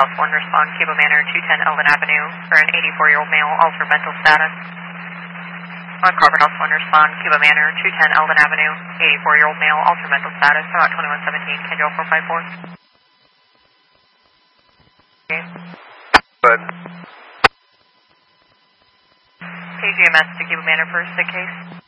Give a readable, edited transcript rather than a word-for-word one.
House 1, respond Cuba Manor, 210 Elvin Avenue, for an 84-year-old male, altered mental status. On Carver House 1, respond Cuba Manor, 210 Elvin Avenue, 84-year-old male, altered mental status, about 2117, can you 454? Okay. Good. KGMS to Cuba Manor for a sick case.